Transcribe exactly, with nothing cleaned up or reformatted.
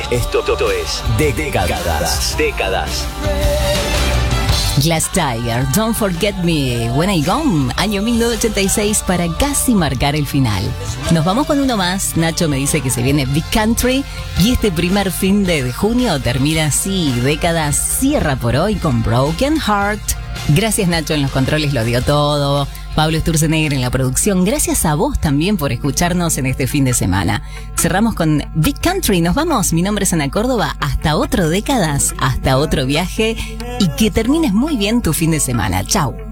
Esto, esto es Décadas. Décadas. Glass Tiger, Don't Forget Me, When I Gone, año mil novecientos ochenta y seis, para casi marcar el final. Nos vamos con uno más. Nacho me dice que se viene Big Country y este primer fin de, de junio termina así. Décadas cierra por hoy con Broken Heart. Gracias, Nacho, en los controles lo dio todo. Pablo Sturzenegger en la producción. Gracias a vos también por escucharnos en este fin de semana. Cerramos con Big Country. Nos vamos. Mi nombre es Ana Córdoba. Hasta otro Décadas, hasta otro viaje y que termines muy bien tu fin de semana. Chau.